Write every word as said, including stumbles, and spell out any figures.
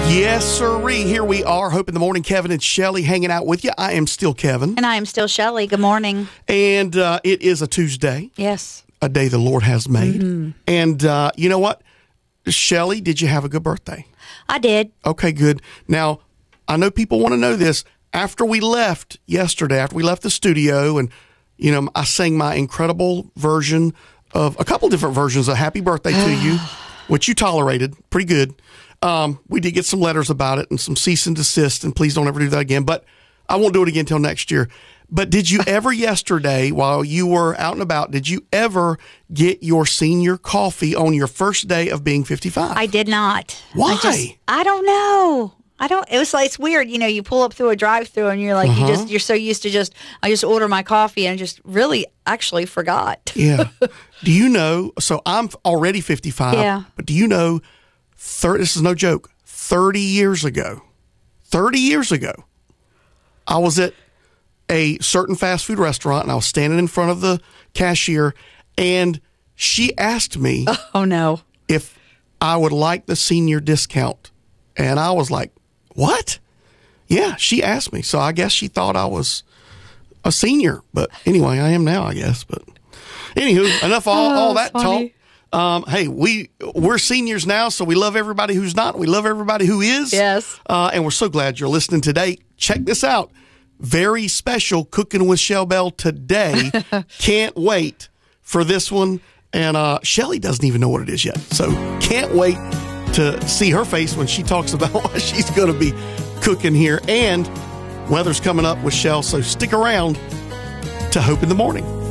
Yes, sirree. Here we are. Hope in the morning. Kevin and Shelly hanging out with you. I am still Kevin. And I am still Shelly. Good morning. And uh, it is a Tuesday. Yes. A day the Lord has made. Mm-hmm. And uh, you know what? Shelly, did you have a good birthday? I did. Okay, good. Now, I know people want to know this. After we left yesterday, after we left the studio, and, you know, I sang my incredible version of a couple different versions of Happy Birthday to You, which you tolerated pretty good. Um, we did get some letters about it and some cease and desist, and please don't ever do that again. But I won't do it again until next year. But did you ever yesterday, while you were out and about, did you ever get your senior coffee on your first day of being fifty-five? I did not. Why? I, just, I don't know. I don't. It was like, it's weird. You know, you pull up through a drive-through and you're like, uh-huh. you just, you're so used to just, I just order my coffee and just really actually forgot. Yeah. Do you know? So I'm already fifty-five. Yeah. But do you know? thirty, this is no joke. thirty years ago, thirty years ago, I was at a certain fast food restaurant and I was standing in front of the cashier and she asked me oh no if I would like the senior discount. And I was like, what? Yeah, she asked me. So I guess she thought I was a senior. But anyway, I am now, I guess. But anywho, enough all, oh, all that funny. talk. Um, hey, we, we're seniors now, so we love everybody who's not. We love everybody who is. Yes. Uh, and we're so glad you're listening today. Check this out. Very special Cooking with Shell Bell today. Can't wait for this one. And uh, Shelly doesn't even know what it is yet. So can't wait to see her face when she talks about what she's going to be cooking here. And weather's coming up with Shell, so stick around to Hope in the Morning.